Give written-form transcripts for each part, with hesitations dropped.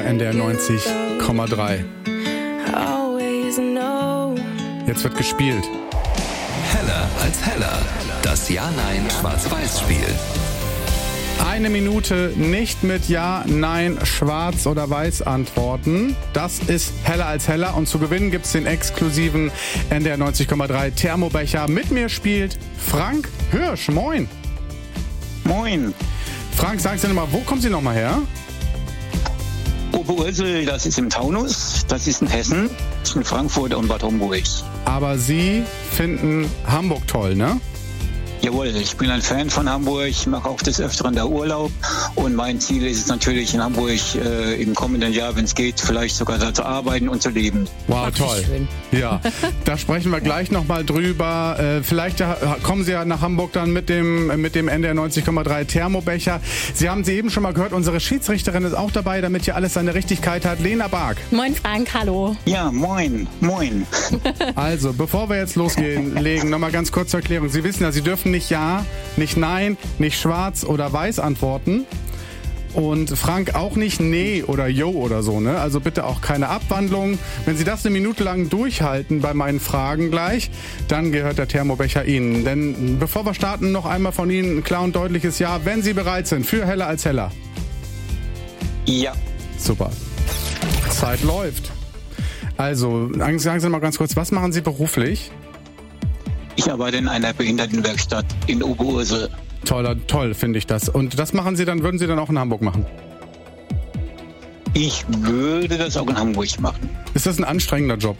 bei NDR 90,3. Jetzt wird gespielt. Heller als Heller. Das Ja-Nein-Schwarz-Weiß-Spiel. 1 Minute nicht mit Ja, Nein, Schwarz oder Weiß antworten. Das ist Heller als Heller. Und zu gewinnen gibt es den exklusiven NDR 90,3 Thermobecher. Mit mir spielt Frank Hirsch. Moin. Moin. Frank, sagen Sie nochmal, wo kommen Sie nochmal her? Oberursel, das ist im Taunus, das ist in Hessen, zwischen Frankfurt und Bad Homburg. Aber Sie finden Hamburg toll, ne? Jawohl, ich bin ein Fan von Hamburg, ich mache auch des Öfteren da Urlaub und mein Ziel ist es natürlich in Hamburg im kommenden Jahr, wenn es geht, vielleicht sogar da zu arbeiten und zu leben. Wow, toll. Ja, da sprechen wir gleich nochmal drüber. Vielleicht kommen Sie ja nach Hamburg dann mit dem NDR 90,3 Thermobecher. Sie haben sie eben schon mal gehört, unsere Schiedsrichterin ist auch dabei, damit hier alles seine Richtigkeit hat. Lena Bark. Moin Frank, hallo. Ja, moin, moin. Also, bevor wir jetzt legen, nochmal ganz kurz zur Erklärung. Sie wissen ja, Sie dürfen nicht Ja, nicht Nein, nicht Schwarz oder Weiß antworten. Und Frank auch nicht Nee oder Jo oder so, ne? Also bitte auch keine Abwandlung. Wenn Sie das 1 Minute lang durchhalten bei meinen Fragen gleich, dann gehört der Thermobecher Ihnen. Denn bevor wir starten, noch einmal von Ihnen ein klar und deutliches Ja, wenn Sie bereit sind für Heller als Heller. Ja. Super. Zeit läuft. Also, sagen Sie mal ganz kurz, was machen Sie beruflich? Ich arbeite in einer Behindertenwerkstatt in Oberursel. Toll finde ich das. Und das würden Sie dann auch in Hamburg machen? Ich würde das auch in Hamburg machen. Ist das ein anstrengender Job?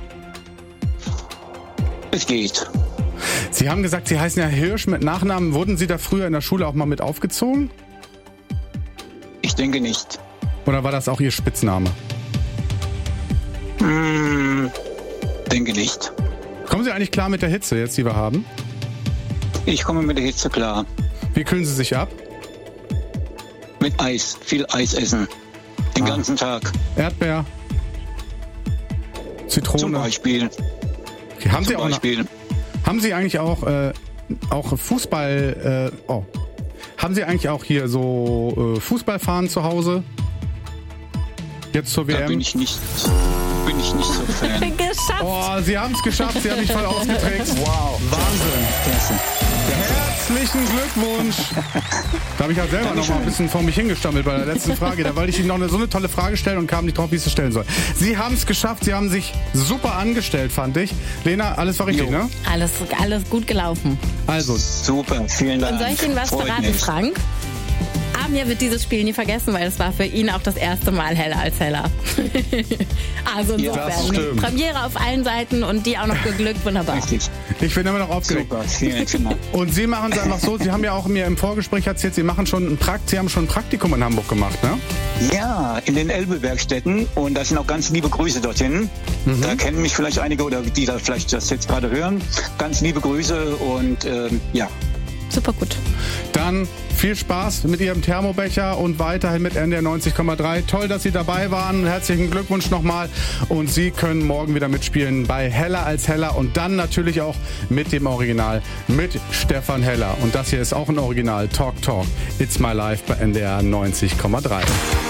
Es geht. Sie haben gesagt, Sie heißen ja Hirsch mit Nachnamen. Wurden Sie da früher in der Schule auch mal mit aufgezogen? Ich denke nicht. Oder war das auch Ihr Spitzname? Denke nicht. Kommen Sie eigentlich klar mit der Hitze jetzt, die wir haben? Ich komme mit der Hitze klar. Wie kühlen Sie sich ab? Mit Eis. Viel Eis essen. Den ganzen Tag. Erdbeer? Zitrone? Zum Beispiel. Okay, haben Sie eigentlich auch Fußball... Haben Sie eigentlich auch hier so Fußballfahren zu Hause? Jetzt zur WM? Da bin ich nicht so Fan. Geschafft. Oh, Sie haben es geschafft. Sie haben mich voll ausgetrickst. Wow. Wahnsinn. Herzlichen Glückwunsch. Da habe ich halt selber noch mal ein bisschen vor mich hingestammelt bei der letzten Frage. Da wollte ich Ihnen noch so eine tolle Frage stellen und kam nicht drauf, wie ich sie stellen soll. Sie haben es geschafft. Sie haben sich super angestellt, fand ich. Lena, alles war richtig, ne? Alles gut gelaufen. Also. Super, vielen Dank. Und soll ich Ihnen was verraten, Frank? Mir wird dieses Spiel nie vergessen, weil es war für ihn auch das erste Mal Heller als Heller. Also insofern, Premiere auf allen Seiten und die auch noch geglückt, wunderbar. Richtig. Ich bin immer noch aufgeregt. Super, vielen Dank. Und Sie machen es einfach so, Sie haben ja auch mir im Vorgespräch erzählt, Sie haben schon ein Praktikum in Hamburg gemacht, ne? Ja, in den Elbe-Werkstätten und da sind auch ganz liebe Grüße dorthin. Da kennen mich vielleicht einige oder die da vielleicht das jetzt gerade hören. Ganz liebe Grüße und ja. Super gut. Dann viel Spaß mit Ihrem Thermobecher und weiterhin mit NDR 90,3. Toll, dass Sie dabei waren. Herzlichen Glückwunsch nochmal. Und Sie können morgen wieder mitspielen bei Heller als Heller und dann natürlich auch mit dem Original, mit Stefan Heller. Und das hier ist auch ein Original. Talk Talk. It's My Life bei NDR 90,3.